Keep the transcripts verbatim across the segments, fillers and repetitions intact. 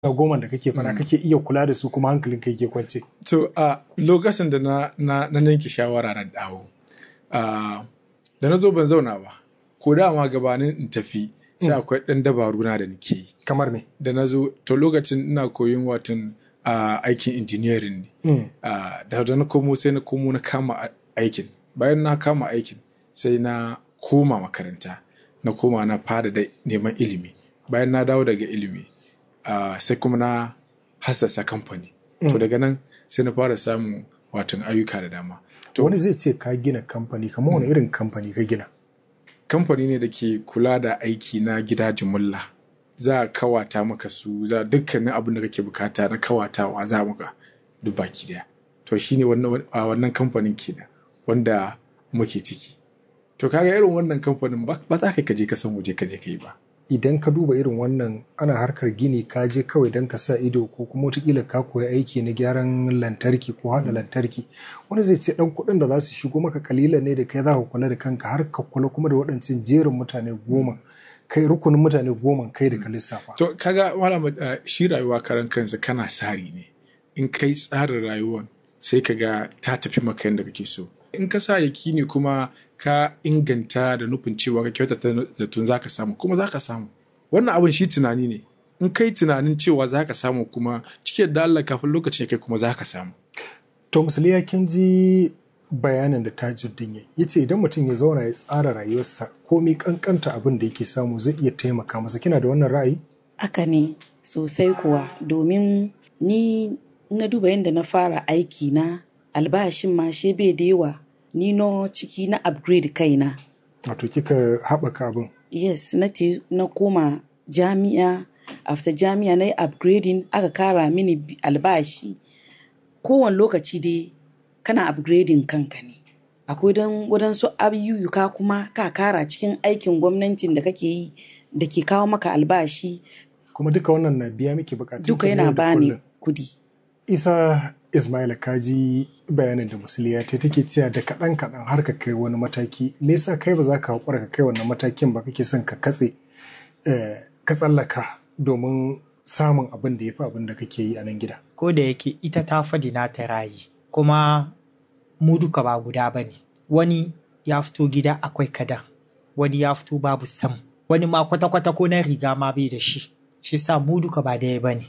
goma da kake fara kake iya kula da su kuma hankalin kai ke kwance. To a lokacin da na na na yanke shawara na dawo da na zo ban zauna ba ko da ma gabanin in tafi sai akwai ɗan dabaru na da nake yi. Kamar me? Da na zo to lokacin ina koyon watan aikin engineering ne. Da na komo sai na komo na kama aikin. Bayan na kama aikin sai na koma makaranta na koma na fara da neman ilimi. Bayan na dawo daga ilimi sai kuma na hassasa kamfani. To daga nan sai na fara samun watan ayyuka da dama. To wani zai ce ka gina kamfani, kamar wani irin kamfani ka gina? Kamfani ne da ke kula da aiki na gida jumulla. Za a kawata maka su, za dukkanin abin da kake bukata na kawatawa za maka duk baki daya. To shine wannan wannan kamfanin kenan wanda muke ciki. To kaga irin wannan kamfanin ba za ka je ka san waje ka je ka yi ba. Idan ka duba irin wannan ana harkar gini ka je kawai don ka sa ido ko kuma wataƙila ka koyi aiki na gyaran lantarki ko haɗa lantarki, wani zai ce ɗan kuɗin da za su shigo maka kalila ne da kai za ka kula da kanka har ka kula kuma da waɗancan jerin mutane goma kai rukunin mutane goma kai da ka lissafa. To kaga malama shi rayuwa karan kansa kana sari ne. In kai tsarin rayuwan sai ka ga ta tafi maka yadda kake so. In ka sa yaki ne kuma ka inganta da nufin cewa ka kyautata zaton za ka samu kuma za ka samu. Wannan abin shi tunani ne. In kai tunanin cewa za ka samu kuma cikin da Allah kafin lokacin kai kuma za ka samu. To Musliya kin ji bayanin da Tajuddin ya ya ce idan mutum ya zauna ya tsara rayuwarsa komai kankanta abin da yake samu zai iya taimaka masa. Kina da wannan ra'ayi? Haka ne sosai kuwa, domin ni na duba yadda na fara aiki na albashin ma shi bai da yawa, ni no ciki na upgrade kaina. Wato kika haɓaka abin? Yes, na te na koma jami'a, after jami'a na yi upgrading aka kara mini albashi. Kowane lokaci dai kana upgrading kanka ne. Akwai don waɗansu ayyuka kuma ka kara cikin aikin gwamnatin da kake yi da ke kawo maka albashi. Kuma duka wannan na biya miki bukatun duka yana bani kudi. Isa Ismaila kaji bayanin da Musliya ta take cewa da kaɗan kaɗan har ka kai wani mataki. Me yasa kai ba za ka haƙura ka kai wannan matakin ba, kake son ka katse ka tsallaka domin samun abin da ya fi abin da kake yi a nan gida? Ko da yake ita ta faɗi na ta rayi kuma mu duka ba guda ba ne. Wani ya fito gida akwai kada, wani ya fito babu sam, wani ma kwata-kwata ko na riga ma bai da shi. Shi sa mu duka ba daya ba ne.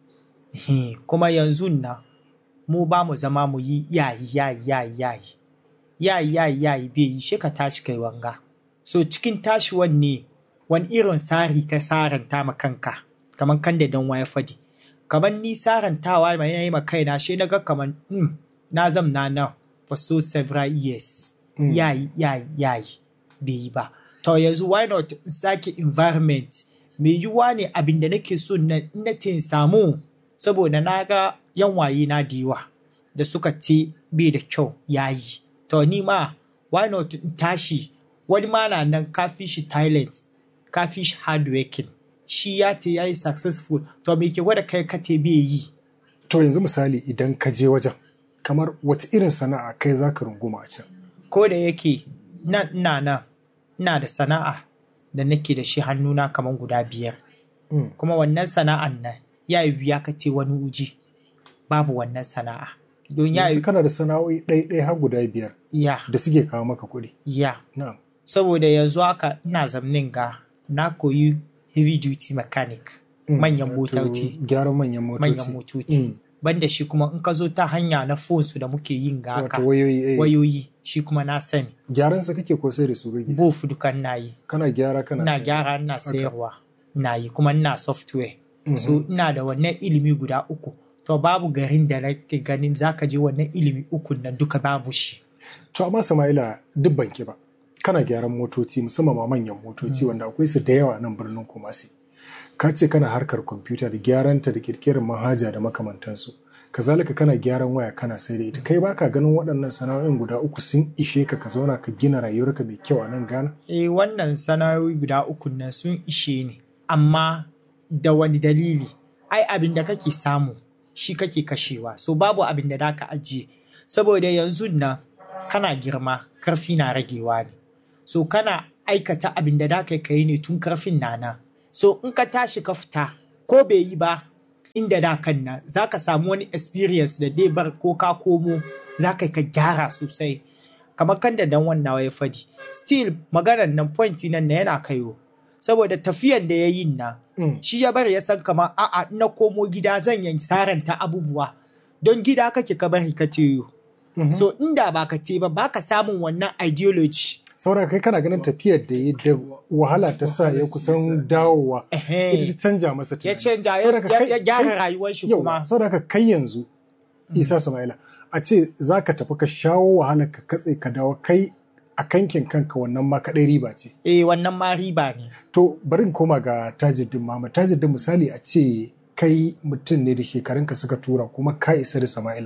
Kuma yanzu na mu ba mu zama mu yi yayi yayi yayi yayi yayi yayi yayi bai yi shi ka tashi kai wanga. So cikin tashi wanne wani irin sari ka saranta ma kanka kamar kan da dan waya fadi, kamar ni sarantawa mai yayi ma kaina shi na ga kamar mm, na zamna na for so several years mm. yayi yayi yayi bai yi ba. To yanzu why not sake environment mai yiwuwa ne abin da nake so na na tin samu, saboda na ga yan waye na diwa da suka ce bai da kyau yayi. To ni ma why not in tashi, wani ma na nan kafi shi talent, kafi shi hardworking, shi ya te yayi successful, to me ke gwada kai ka te bai yi. To yanzu misali idan ka je wajen kamar wata irin sana'a kai za ka runguma a can? Ko da yake nan ina nan ina da sana'a da nake da shi hannuna kamar guda biyar. Mm. Kuma wannan sana'an nan ya yi wuya ka ce wani uji babu wannan sana'a. Don ya yi kana da sana'o'i ɗaiɗai har guda biyar ya da suke kawo maka kuɗi. Ya. Na'am. Saboda yanzu haka ina zamnin ga na koyi heavy duty mechanic. Mm. Manyan motoci. Gyaran manyan motoci. Manyan motoci. Mm. Banda shi kuma in ka zo ta hanya na phone su da muke yin ga haka. Wato wayoyi. Eh. Wayoyi shi kuma na sani. Gyaran sa kake ko sai da su kake? Both dukan na yi. Kana gyara kana sayarwa. Ina gyara ina sayarwa. Na yi kuma ina software. Mm-hmm. So ina da wannan ilimi guda uku. To babu garin da nake ganin zaka je wannan ilimi uku nan duka babu shi. To amma Sama'ila duk banki ba. Kana gyaran motoci musamman ma manyan motoci mm. wanda akwai su da yawa nan birnin Kumasi. Ka ce kana harkar kwamfuta da gyaranta da kirkirar manhaja da makamantansu. Kazalika kana gyaran waya kana sai da ita. Kai baka ganin waɗannan sana'o'in guda uku sun ishe ka ka zauna ka gina rayuwarka mai kyau a nan Ghana? Eh wannan sana'o'i guda uku nan sun ishe ni. Amma da wani dalili? Ai abin da kake samu shi kake kashewa. So babu abin da zaka ajiye. Saboda yanzu nan kana girma, karfi na ragewa ne. So kana aikata abin da zaka yi ne tun karfin nana. So in ka tashi ka fita ko bai yi ba, inda da kan nan za ka samu wani experience da dai bar ko ka komo za ka ka gyara sosai kamar kan da dan wannan ya fadi still maganar nan point nan na yana kaiwo saboda tafiyan da ya yi nan mm. shi ya bari ya san kamar a'a na komo gida zan yi saranta abubuwa don gida kake ka bari ka teyo mm-hmm. so inda ba ka te ba ba ka samun wannan ideology saboda kai kana ganin tafiyar da ya da wahala ta sa ya kusan dawowa ita ta canja masa tunani ya canja ya gyara rayuwar shi kuma saboda ka kai yanzu Isa Sama'ila a ce za ka tafi ka shawo wahala ka katse ka dawo kai a kankin kanka wannan ma kaɗai riba ce eh wannan ma riba ne to bari in koma ga Tajuddin Mama Tajuddin misali a ce kai mutum ne da shekarunka suka tura kuma ka isa da Sama'ila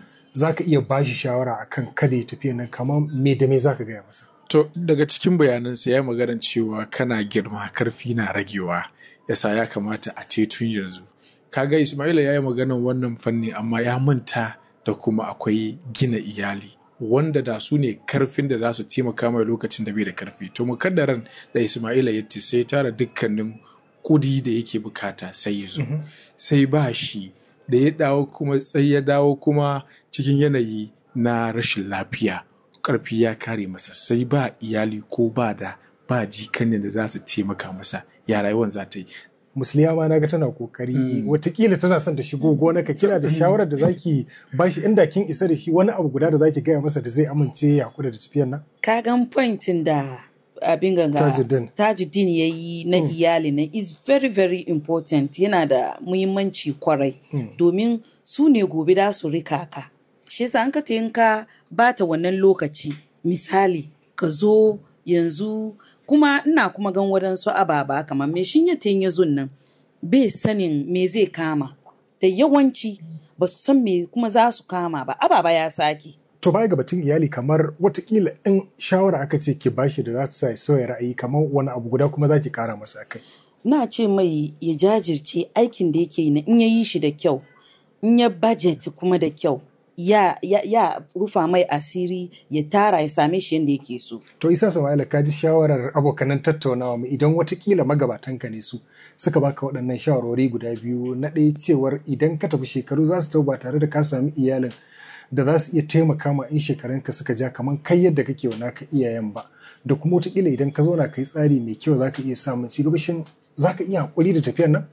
za ka iya bashi shawara akan kada ya tafi nan kamar me da me za ka gaya masa. To daga cikin bayanansa ya yi maganar cewa kana girma karfi na ragewa yasa ya kamata a ce tun yanzu. Kaga Ismaila ya yi maganar wannan fanni amma ya manta da kuma akwai gina iyali wanda da su ne karfin da za su taimaka mai lokacin da bai da karfi. To mukaddaran da Ismaila ya ce sai tara dukkanin kudi da yake bukata sai ya zo. Mm-hmm. Sai ba shi da ya dawo kuma sai ya dawo kuma cikin yanayi na rashin lafiya. Karfi ya kare masa sai ba iyali ko ba da ba jikanin da za su taimaka masa ya rayuwar za ta yi. Musliya ma naga tana kokari mm. watakila tana son ta shigo gona ka kira da shawarar da zaki bashi inda kin isa da shi wani abu guda da zaki gaya masa da zai amince ya kula da tafiyar nan. Ka gan pointin da abin ganga Tajuddin Tajuddin yayi na mm. iyali na is very very important yana da muhimmanci kwarai mm. domin su ne gobe da su rika ka. Shi yasa an ka ka ba ta wannan lokaci misali ka zo yanzu kuma ina kuma gan waɗansu ababa kamar me shin ya ya zun nan bai sanin me zai kama da yawanci ba su san me kuma za su kama ba ababa ya saki. To baya ga batun iyali kamar watakila in shawara aka ce ki bashi da za ta sa sauya ra'ayi kamar wani abu guda kuma za ki kara masa akai. Na ce mai ya jajirce aikin da yake yi na in ya yi shi da kyau in ya budget kuma da kyau ya, ya, ya rufa mai asiri ya tara ya same shi yadda yake so. To Isa Sama'ila ka ji shawarar abokanan tattaunawa mu idan watakila magabatanka ne su suka baka waɗannan shawarwari guda biyu na ɗaya cewar idan ka tafi shekaru za su tau ba tare da ka sami iyalin da za su iya taimaka ma in shekarunka suka ja kamar kai yadda kake wa naka iyayen ba da kuma watakila idan ka zauna kai tsari mai kyau za ka iya samun ci gaba shin za ka iya haƙuri da tafiyar nan?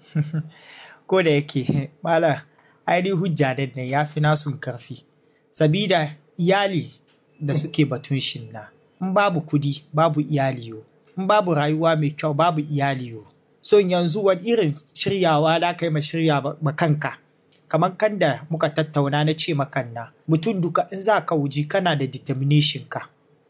Ko da yake mala ainihin hujja da nan ya fi nasun karfi sabida iyali da suke batun shin na in babu kudi babu iyali yo in babu rayuwa mai kyau babu iyali yo so yanzu wani irin shiryawa da kai ma shirya makanka kamar kan da muka tattauna na ce makanna mutum duka in za ka wuji kana da determination ka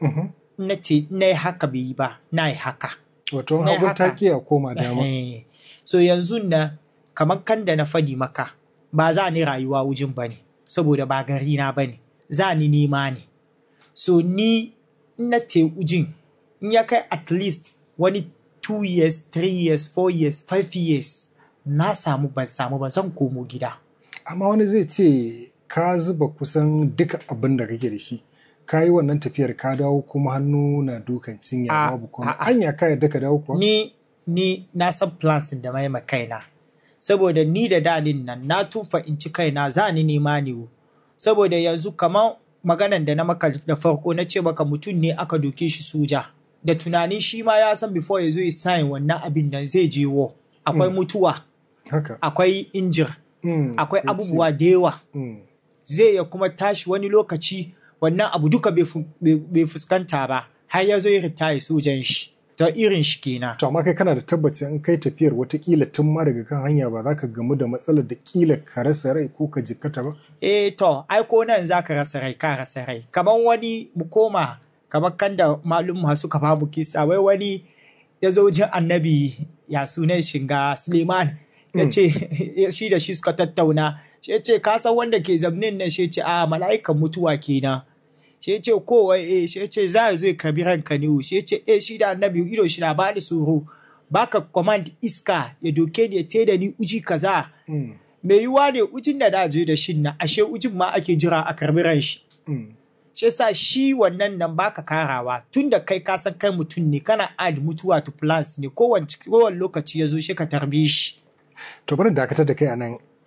na ce na yi haka bai yi ba na yi haka wato hagun taki a koma dama so yanzu na kamar kan da na fadi maka ba za ni rayuwa wujin ba ne saboda ba gari na ba ne za ni nema ne so ni na te wujin in ya kai at least wani two years three years four years five years na samu ban samu ba zan komo gida. Amma wani zai ce ka zuba kusan duka abin da kake da shi ka yi wannan tafiyar ka dawo kuma hannu na dukan cinya babu kuma hanya ka yadda ka dawo kuwa? Ni ni na san plans da mai kaina saboda ni da dalin nan na tufa in ci kaina za ni nema ne saboda yanzu kamar maganan da na maka da farko na ce maka mutum ne aka doke shi soja da tunanin shi ma ya san before ya zo ya sign wannan abin nan zai je war akwai mm. mutuwa akwai injir mm. akwai abubuwa da yawa mm. zai ya kuma tashi wani lokaci wannan abu duka bai fuskanta ba har ya zo ya ritaya sojan shi ta irin shi kenan. To amma kai kana da tabbaci in kai tafiyar watakila tun ma daga kan hanya ba za ka gamu da matsalar da kila ka rasa rai ko ka jikkata ba? Eh to ai ko nan za ka rasa rai ka rasa rai kamar wani mu koma kamar kan da malum suka ba mu kisa wai wani ya zo jin annabi ya sunan shinga Suleiman ya ce shi da shi suka tattauna shi ya ce ka san wanda ke zamnin nan shi ya ce a mala'ikan mutuwa kenan. Shi ya ce kowa eh shi ya ce za a zo ka bi ranka ne shi ya ce eh shi da annabi ido shi na bani tsoro baka command iska ya doke ni ya teda ni uji kaza me yiwa ne ujin da da je da shin na ashe ujin ma ake jira a karbi ran shi shi yasa shi wannan nan baka karawa tunda kai ka san kai mutum ne kana add mutuwa to plans ne kowane kowane lokaci ya zo shi ka tarbe shi. To bari dakatar da kai anan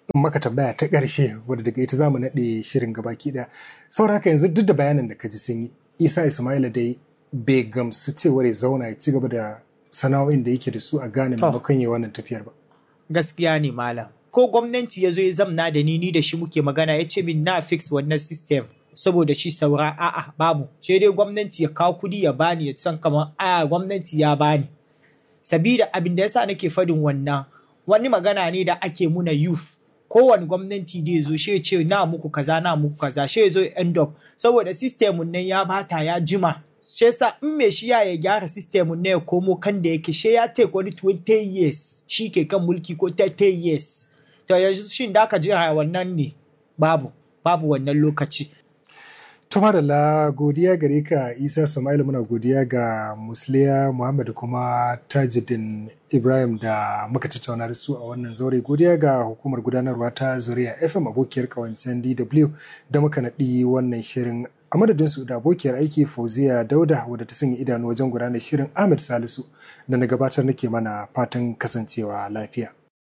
maka tambaya ta ƙarshe wadda daga ita zamu naɗe shirin gabaki ɗaya. Saboda haka yanzu duk da bayanan da ka ji sun yi, Isa Ismaila dai bai gamsu cewar ya zauna ya ci gaba da sana'o'in da yake da su a Ghana maimakon ya wannan tafiyar ba. Gaskiya ne malam. Ko gwamnati ya zo ya zamna da ni ni da shi muke magana ya ce min na fix wannan system saboda shi saura a'a babu. Sai dai gwamnati ya kawo kudi ya bani ya san kamar a gwamnati ya bani. Sabida abin da yasa nake fadin wannan wani magana ne da ake muna youth. Kowane gwamnati da ya zo shi ce na muku kaza na muku kaza shi ya zo end up saboda system nan ya bata ya jima. Shi yasa in me shi ya ya gyara system ne ya komo kan da yake shi ya take wani twenty years shi ke kan mulki ko thirty years. To yanzu shin da ka jira wannan ne babu babu wannan lokaci. Tamarala godiya gare ka Isa Sama'ila, muna godiya ga Musliya Muhammad kuma Tajuddin Ibrahim da muka tattauna da su a wannan zaure. Godiya ga hukumar gudanarwa ta Zuriya F M abokiyar kawancen D W da muka naɗi wannan shirin. A madadin su da abokiyar aiki Fauziya Dauda wadda ta sanya idanu wajen gudanar shirin, Ahmed Salisu da na gabatar nake mana fatan kasancewa lafiya.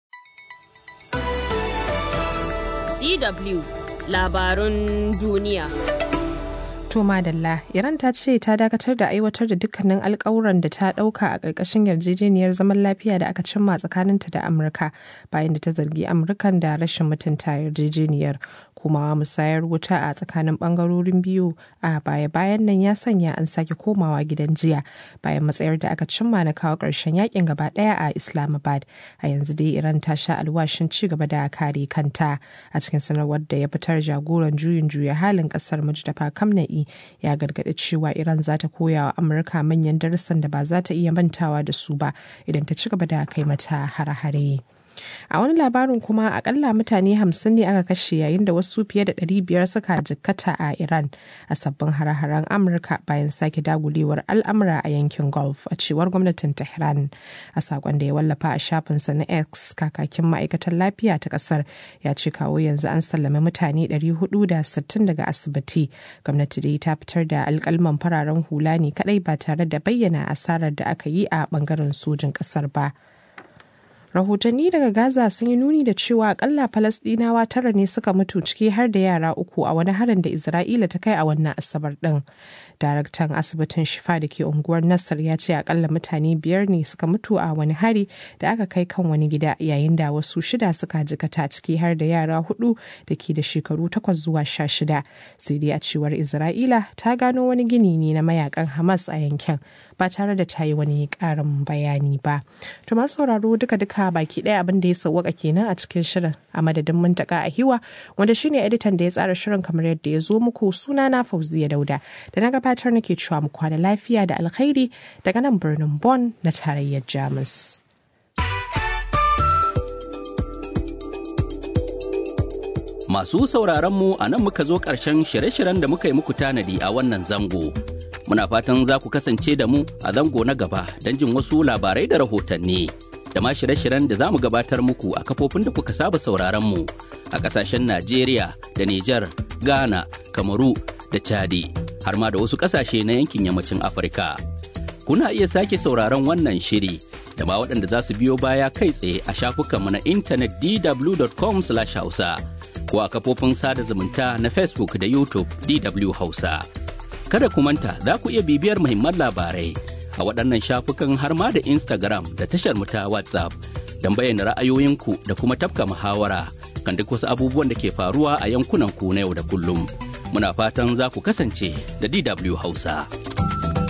D W Labarun duniya. To madalla, Iran ta ce ta dakatar da aiwatar da dukkanin alkawuran da ta dauka a ƙarƙashin yarjejeniyar zaman lafiya da aka cimma tsakaninta da Amurka bayan da ta zargi Amurkan da rashin mutunta yarjejeniyar. Kuma musayar wuta a tsakanin bangarorin biyu a baya-bayan nan ya sanya an sake komawa gidan jiya bayan matsayar da aka cimma na kawo ƙarshen yakin gaba ɗaya a Islamabad. A yanzu dai Iran ta sha alwashin ci gaba da kare kanta. A cikin sanarwar da ya fitar, jagoran juyin juya halin ƙasar Mujtaba Kamna'i ya gargaɗi cewa Iran za ta koya wa Amurka manyan darussan da ba za ta iya mantawa da su ba idan ta ci gaba da kai mata hare-hare. A wani labarin kuma akalla mutane hamsin ne aka kashe yayin da wasu fiye da ɗari biyar suka jikkata a Iran a sabbin hare-haren Amurka bayan sake dagulewar al'amura a yankin Gulf, a cewar gwamnatin Tehran. A sakon da ya wallafa a shafinsa na X, kakakin ma'aikatar lafiya ta kasar ya ce kawo yanzu an sallame mutane ɗari hudu da sittin daga asibiti. Gwamnati dai ta fitar da alkalman fararen hula ne kadai ba tare da bayyana asarar da aka yi a bangaren sojin kasar ba. Rahotanni daga Gaza sun yi nuni da cewa akalla Falasɗinawa tara ne suka mutu, ciki har da yara uku a wani harin da Isra'ila ta kai a wannan Asabar ɗin. Daraktan asibitin Shifa da ke unguwar Nasser ya ce akalla mutane biyar ne suka mutu a wani hari da aka kai kan wani gida, yayin da wasu shida suka jikata, ciki har da yara hudu da ke da shekaru takwas zuwa sha shida. Sai dai a cewar Isra'ila ta gano wani gini ne na mayakan Hamas a yankin ba tare da ta yi wani ƙarin bayani ba. To masu sauraro duka-duka baki ɗaya abin da ya sauwaka kenan a cikin shirin, a madadin Muntaka Ahiwa wanda shine editan da ya tsara shirin kamar yadda ya zo muku. Suna na Fauziya Dauda da na gabatar nake cewa mu kwana lafiya da alkhairi daga nan birnin Bonn na tarayyar Jamus. Masu sauraron mu a nan muka zo ƙarshen shirye-shiryen da muka yi muku tanadi a wannan zango. Muna fatan za ku kasance da mu a zango na gaba don jin wasu labarai da rahotanni. Da ma shirye-shiryen da za mu gabatar muku a kafofin da kuka saba sauraron mu a ƙasashen Najeriya da Nijar, Ghana, Kamaru da Chadi, har ma da wasu ƙasashe na yankin yammacin Afirka. Kuna iya sake sauraron wannan shiri da ma waɗanda za su biyo baya kai tsaye a shafukanmu na intanet d w dot com slash hausa ko a kafofin sada zumunta na Facebook da YouTube D W Hausa. Kada ku manta za ku iya bibiyar muhimman labarai a waɗannan shafukan har ma da Instagram da tashar mu ta WhatsApp don bayyana ra'ayoyinku da kuma tafka muhawara kan duk wasu abubuwan da ke faruwa a yankunan ku na yau da kullum. Muna fatan za ku kasance da D W Hausa.